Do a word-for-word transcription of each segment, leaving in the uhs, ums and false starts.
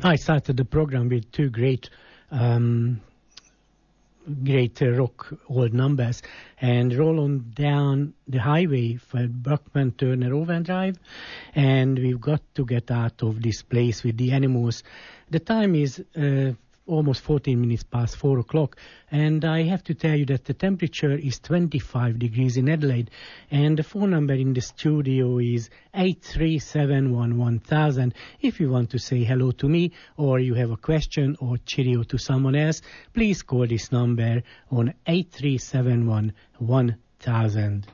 I started the program with two great um, great uh, rock old numbers, and roll on down the highway for Buckman Turner Overdrive, and we've got to get out of this place with the Animals. The time is uh, almost fourteen minutes past four o'clock, and I have to tell you that the temperature is twenty-five degrees in Adelaide, and the phone number in the studio is eight three seven one one thousand. If you want to say hello to me, or you have a question or cheerio to someone else, please call this number on eight three seven one one thousand.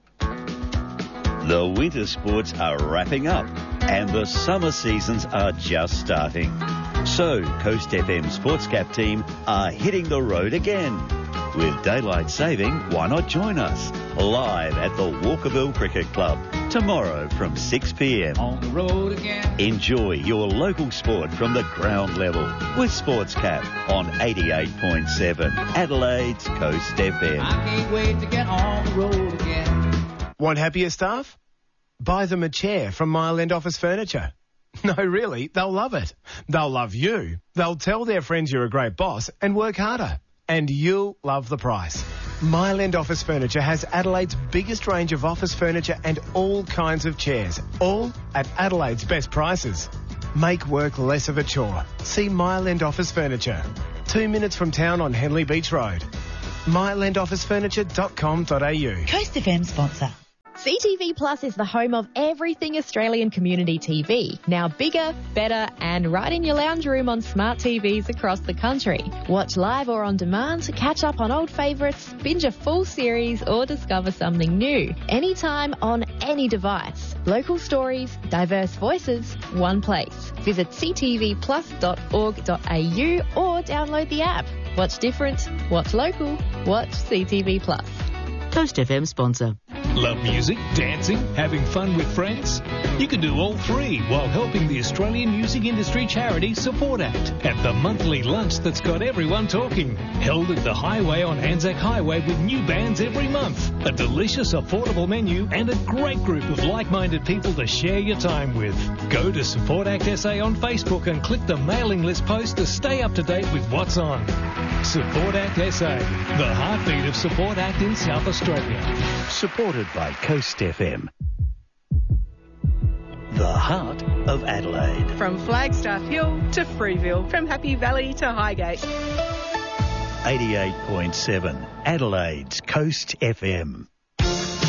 The winter sports are wrapping up and the summer seasons are just starting. So, Coast F M Sportscap team are hitting the road again. With daylight saving, why not join us live at the Walkerville Cricket Club tomorrow from six p.m. On the road again. Enjoy your local sport from the ground level with Sportscap on eighty-eight point seven Adelaide's Coast F M. I can't wait to get on the road again. Want happier staff? Buy them a chair from Mile End Office Furniture. No, really, they'll love it. They'll love you. They'll tell their friends you're a great boss and work harder. And you'll love the price. Mile End Office Furniture has Adelaide's biggest range of office furniture and all kinds of chairs, all at Adelaide's best prices. Make work less of a chore. See Mile End Office Furniture. Two minutes from town on Henley Beach Road. mile end office furniture dot com dot a u. Coast F M sponsor. C T V Plus is the home of everything Australian community T V. Now bigger, better, and right in your lounge room on smart T Vs across the country. Watch live or on demand, catch up on old favourites, binge a full series, or discover something new. Anytime, on any device. Local stories, diverse voices, one place. Visit c t v plus dot org dot a u or download the app. Watch different, watch local, watch C T V Plus. Coast F M sponsor. Love music, dancing, having fun with friends? You can do all three while helping the Australian music industry charity Support Act at the monthly lunch that's got everyone talking. Held at the Highway on Anzac Highway with new bands every month. A delicious, affordable menu and a great group of like-minded people to share your time with. Go to Support Act S A on Facebook and click the mailing list post to stay up to date with what's on. Support Act S A, the heartbeat of Support Act in South Australia. Supported by Coast F M. The heart of Adelaide. From Flagstaff Hill to Freeville, from Happy Valley to Highgate. eighty-eight point seven Adelaide's Coast F M.